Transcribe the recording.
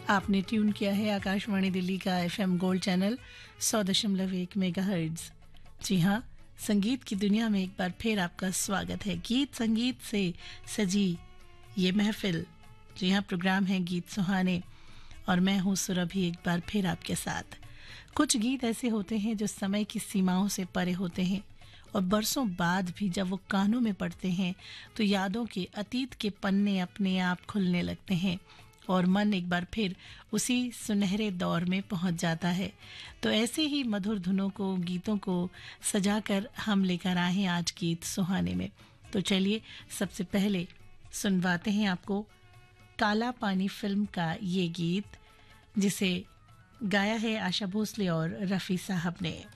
आपने ट्यून किया है आकाशवाणी दिल्ली का एफएम गोल्ड चैनल 100.1 मेगाहर्ट्ज। जी हाँ, संगीत की दुनिया में एक बार फिर आपका स्वागत है। गीत संगीत से सजी ये महफिल, जी हाँ, प्रोग्राम है गीत सुहाने और मैं हूँ सुरभि एक बार फिर आपके साथ। कुछ गीत ऐसे होते हैं जो समय की सीमाओं से परे होते हैं और बरसों बाद भी जब वो कानों में पड़ते हैं तो यादों के अतीत के पन्ने अपने आप खुलने लगते हैं और मन एक बार फिर उसी सुनहरे दौर में पहुंच जाता है। तो ऐसे ही मधुर धुनों को, गीतों को सजाकर हम लेकर आए हैं आज गीत सुहाने में। तो चलिए सबसे पहले सुनवाते हैं आपको काला पानी फिल्म का ये गीत, जिसे गाया है आशा भोसले और रफ़ी साहब ने।